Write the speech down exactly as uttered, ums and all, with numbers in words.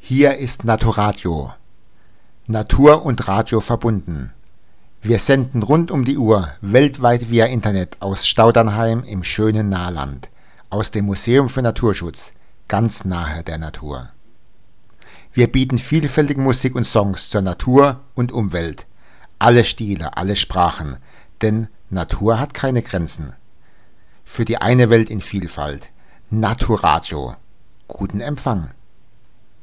Hier ist Naturadio. Natur und Radio verbunden. Wir senden rund um die Uhr, weltweit via Internet aus Staudernheim im schönen Nahland, aus dem Museum für Naturschutz, ganz nahe der Natur. Wir bieten vielfältige Musik und Songs zur Natur und Umwelt. Alle Stile, alle Sprachen, denn Natur hat keine Grenzen. Für die eine Welt in Vielfalt. Naturadio. Guten Empfang.